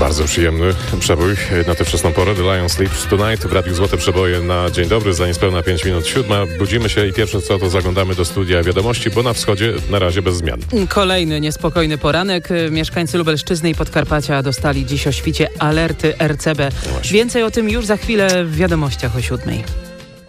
Bardzo przyjemny przebój na tę wczesną porę. The Lion Sleeps Tonight w Radiu Złote Przeboje na dzień dobry. Za niespełna 5 minut 7. Budzimy się i pierwsze co to zaglądamy do studia wiadomości, bo na wschodzie na razie bez zmian. Kolejny niespokojny poranek. Mieszkańcy Lubelszczyzny i Podkarpacia dostali dziś o świcie alerty RCB. No właśnie. Więcej o tym już za chwilę w wiadomościach o 7.